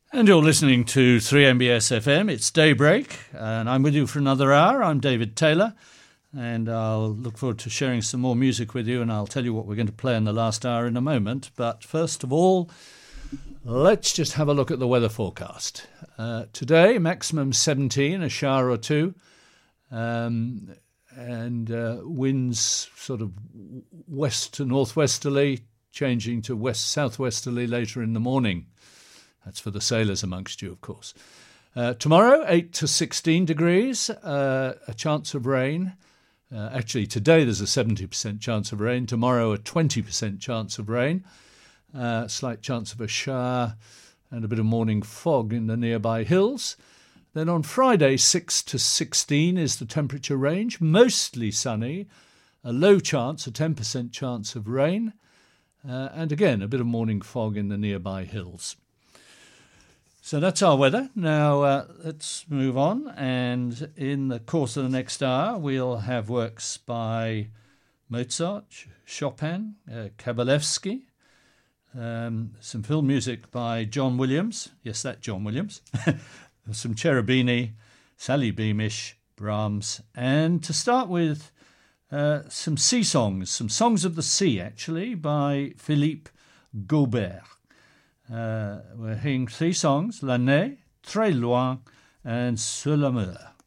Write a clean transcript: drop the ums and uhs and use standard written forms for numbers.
And you're listening to 3MBS FM. It's Daybreak, and I'm with you for another hour. I'm David Taylor, and I'll look forward to sharing some more music with you, and I'll tell you what we're going to play in the last hour in a moment. But first of all, let's just have a look at the weather forecast. Today, maximum 17, a shower or two, and winds sort of west to northwesterly, changing to west-southwesterly later in the morning. That's for the sailors amongst you, of course. Tomorrow, 8 to 16 degrees, a chance of rain. Actually, today there's a 70% chance of rain. Tomorrow, a 20% chance of rain. Slight chance of a shower and a bit of morning fog in the nearby hills. Then on Friday, 6 to 16 is the temperature range. Mostly sunny, a low chance, a 10% chance of rain. And again, a bit of morning fog in the nearby hills. So that's our weather. Now let's move on, and in the course of the next hour we'll have works by Mozart, Chopin, Kabalevsky, some film music by John Williams, yes, that John Williams, some Cherubini, Sally Beamish, Brahms, and to start with some sea songs, some songs of the sea actually, by Philippe Gaubert. We're hearing three songs, L'Année, Très Loin, and Sur la Mer.